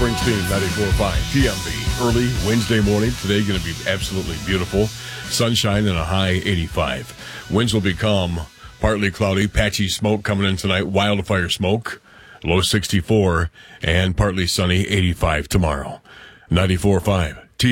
Springsteen, 94.5 TMV. Early Wednesday morning. Today going to be absolutely beautiful. Sunshine and a high 85. Winds will become partly cloudy. Patchy smoke coming in tonight. Wildfire smoke. Low 64. And partly sunny, 85 tomorrow. 94.5